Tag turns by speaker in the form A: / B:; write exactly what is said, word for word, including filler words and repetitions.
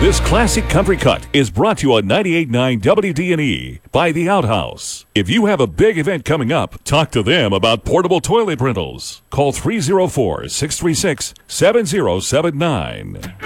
A: This classic country cut is brought to you on ninety-eight point nine W D N E by The Outhouse. If you have a big event coming up, talk to them about portable toilet rentals. Call three oh four, six three six, seven oh seven nine.